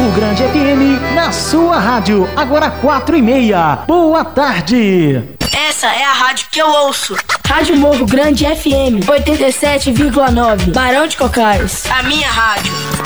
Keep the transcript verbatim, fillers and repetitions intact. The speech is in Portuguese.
Morro Grande F M, na sua rádio, agora quatro e meia. Boa tarde. Essa é a rádio que eu ouço. Rádio Morro Grande F M, oitenta e sete vírgula nove, Barão de Cocais. A minha rádio.